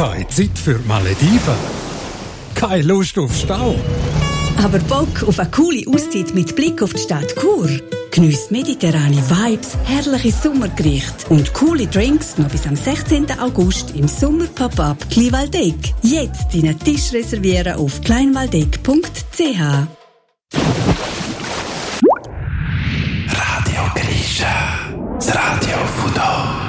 Keine Zeit für die Malediven. Keine Lust auf Stau. Aber Bock auf eine coole Auszeit mit Blick auf die Stadt Chur. Geniesst mediterrane Vibes, herrliche Sommergerichte und coole Drinks noch bis am 16. August im Sommer-Pop-Up Kleinwaldeck. Jetzt deinen Tisch reservieren auf kleinwaldeck.ch. Radio Grisha, das Radio von da.